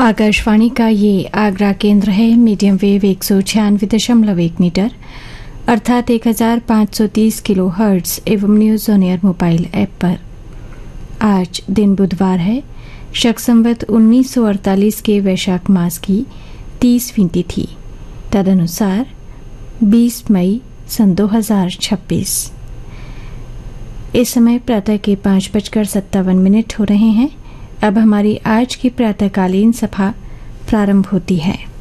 आकाशवाणी का ये आगरा केंद्र है। मीडियम वेव 196.1 मीटर अर्थात 1530 किलो हर्ट्ज एवं news on air mobile app पर। आज दिन बुधवार है। शक संवत 1948 के वैशाख मास की 30वीं तिथि, तदनुसार 20 मई सन 2026। इस समय प्रातः के 5:57 हो रहे हैं। अब हमारी आज की प्रातःकालीन सभा प्रारंभ होती है।